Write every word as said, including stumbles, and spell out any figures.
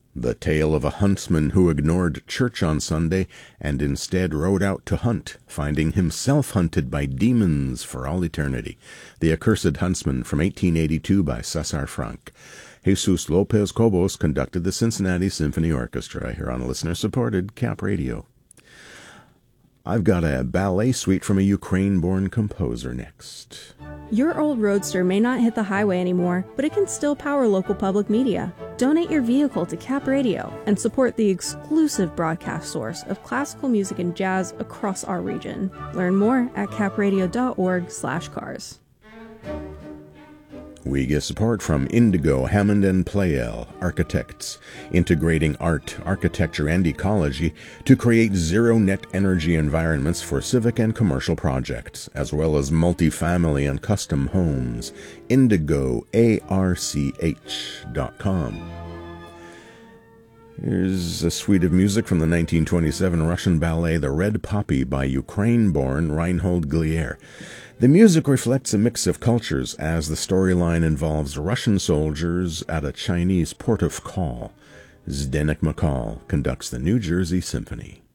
The tale of a huntsman who ignored church on Sunday and instead rode out to hunt, finding himself hunted by demons for all eternity. The Accursed Huntsman from eighteen eighty-two by Cesar Franck. Jesus Lopez Cobos conducted the Cincinnati Symphony Orchestra here on listener-supported Cap Radio. I've got a ballet suite from a Ukraine-born composer next. Your old Roadster may not hit the highway anymore, but it can still power local public media. Donate your vehicle to Cap Radio and support the exclusive broadcast source of classical music and jazz across our region. Learn more at capradio.org slash cars. We get support from Indigo, Hammond and Pleyel, architects, integrating art, architecture, and ecology to create zero-net energy environments for civic and commercial projects, as well as multifamily and custom homes. indigo arch dot com. Here's a suite of music from the nineteen twenty-seven Russian ballet The Red Poppy by Ukraine-born Reinhold Glier. The music reflects a mix of cultures as the storyline involves Russian soldiers at a Chinese port of call. Zdenek Makal conducts the New Jersey Symphony.